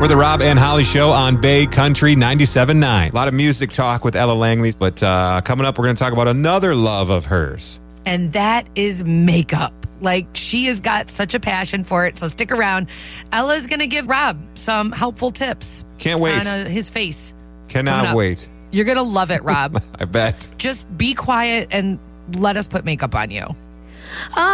We're the Rob and Holly Show on Bay Country 97.9. A lot of music talk with Ella Langley, but coming up, we're going to talk about another love of hers. And that is makeup. Like, she has got such a passion for it, so stick around. Ella's going to give Rob some helpful tips. Can't wait. On his face. Cannot wait. You're going to love it, Rob. I bet. Just be quiet and let us put makeup on you.